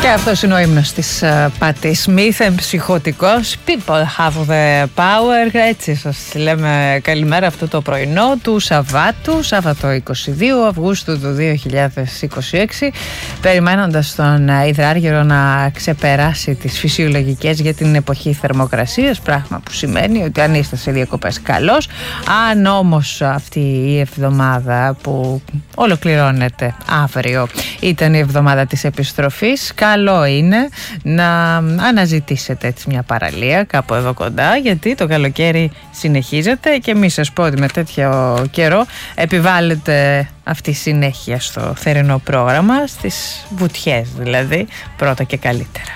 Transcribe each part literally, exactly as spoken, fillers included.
Και αυτός είναι ο ύμνος της uh, Patti Smith, εμψυχωτικός. People have the power. Έτσι σας λέμε καλημέρα αυτό το πρωινό του Σαββάτου, Σάββατο είκοσι δύο Αυγούστου του δύο χιλιάδες είκοσι έξι, περιμένοντας τον υδράργυρο να ξεπεράσει τις φυσιολογικές για την εποχή θερμοκρασίας, πράγμα που σημαίνει ότι αν είστε σε διακοπές καλώς. Αν όμως αυτή η εβδομάδα που ολοκληρώνεται αύριο ήταν η εβδομάδα της επιστροφής, καλό είναι να αναζητήσετε έτσι μια παραλία κάπου εδώ κοντά, γιατί το καλοκαίρι συνεχίζεται και μη σας πω ότι με τέτοιο καιρό επιβάλλεται αυτή η συνέχεια στο θερινό πρόγραμμα, στις βουτιές δηλαδή, πρώτα και καλύτερα.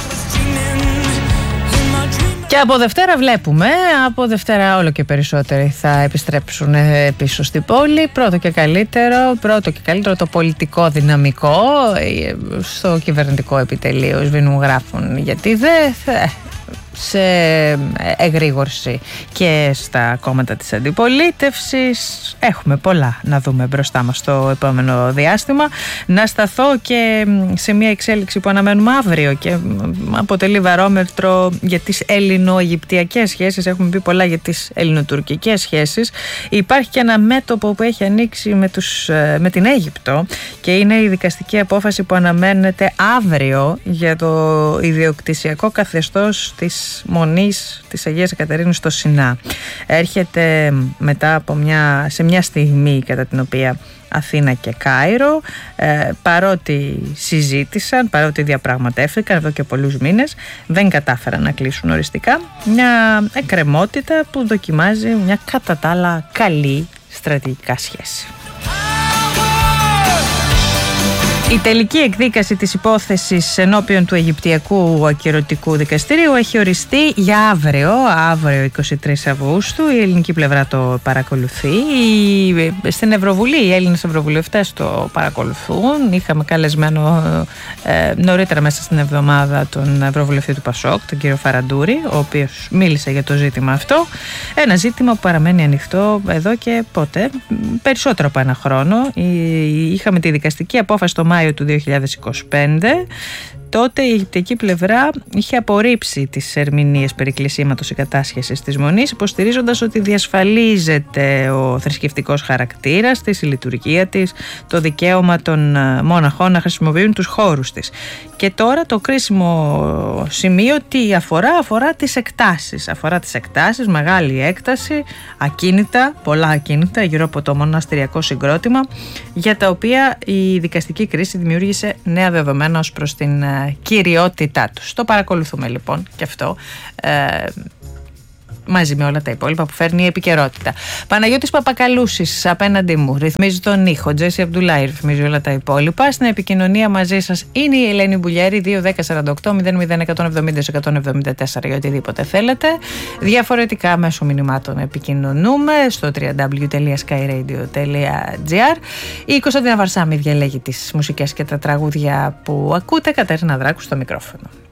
Και από Δευτέρα βλέπουμε, από Δευτέρα όλο και περισσότεροι θα επιστρέψουν πίσω στην πόλη. Πρώτο και καλύτερο, πρώτο και καλύτερο το πολιτικό δυναμικό στο κυβερνητικό επιτελείο σβήνουν, γράφουν, γιατί δεν σε εγρήγορση και στα κόμματα της αντιπολίτευσης. Έχουμε πολλά να δούμε μπροστά μας το επόμενο διάστημα. Να σταθώ και σε μια εξέλιξη που αναμένουμε αύριο και αποτελεί βαρόμετρο για τις ελληνο-αιγυπτιακές σχέσεις. Έχουμε πει πολλά για τις ελληνοτουρκικές σχέσεις. Υπάρχει και ένα μέτωπο που έχει ανοίξει με, τους, με την Αίγυπτο και είναι η δικαστική απόφαση που αναμένεται αύριο για το ιδιοκτησιακό καθεστώς της Μονής της Αγίας Εκατερίνης στο Σινά. Έρχεται μετά από μια, σε μια στιγμή κατά την οποία Αθήνα και Κάιρο, ε, παρότι συζήτησαν, παρότι διαπραγματεύτηκαν εδώ και πολλούς μήνες, δεν κατάφεραν να κλείσουν οριστικά μια εκκρεμότητα που δοκιμάζει μια κατά τα άλλα καλή στρατηγικά σχέση. Η τελική εκδίκαση της υπόθεσης ενώπιον του Αιγυπτιακού Ακυρωτικού Δικαστηρίου έχει οριστεί για αύριο, αύριο είκοσι τρεις Αυγούστου. Η ελληνική πλευρά το παρακολουθεί. Στην Ευρωβουλή, οι Έλληνες ευρωβουλευτές το παρακολουθούν. Είχαμε καλεσμένο ε, νωρίτερα μέσα στην εβδομάδα τον ευρωβουλευτή του Πασόκ, τον κύριο Φαραντούρη, ο οποίος μίλησε για το ζήτημα αυτό. Ένα ζήτημα που παραμένει ανοιχτό εδώ και πότε, περισσότερο από ένα χρόνο. Είχαμε τη δικαστική απόφαση το Μάιο του δύο χιλιάδες είκοσι πέντε. Τότε η αιγυπτιακή πλευρά είχε απορρίψει τις ερμηνείες περί κλεισίματος ή κατάσχεσης της Μονής, υποστηρίζοντας ότι διασφαλίζεται ο θρησκευτικός χαρακτήρας της, η λειτουργία της, το δικαίωμα των μοναχών να χρησιμοποιούν τους χώρους της. Και τώρα το κρίσιμο σημείο τι αφορά, αφορά τις εκτάσεις. Αφορά τις εκτάσεις, μεγάλη έκταση, ακίνητα, πολλά ακίνητα γύρω από το μοναστηριακό συγκρότημα, για τα οποία η δικαστική κρίση δημιούργησε νέα δεδομένα ως προς την κυριότητά τους. Το παρακολουθούμε λοιπόν και αυτό ε, μαζί με όλα τα υπόλοιπα που φέρνει η επικαιρότητα. Παναγιώτης Παπακαλούσης απέναντί μου ρυθμίζει τον ήχο, Τζέσι Αμπτουλάη ρυθμίζει όλα τα υπόλοιπα. Στην επικοινωνία μαζί σας είναι η Ελένη Μπουλιέρη, δύο δέκα σαράντα οκτώ μηδέν μηδέν εκατόν εβδομήντα εκατόν εβδομήντα τέσσερα για οτιδήποτε θέλετε. Διαφορετικά μέσω μηνυμάτων επικοινωνούμε στο double-u double-u double-u τελεία skyradio τελεία gr. Η Κωνσταντίνα Βαρσάμι διαλέγει τις μουσικές και τα τραγούδια που ακούτε. Κατερίνα Δράκου στο μικρόφωνο.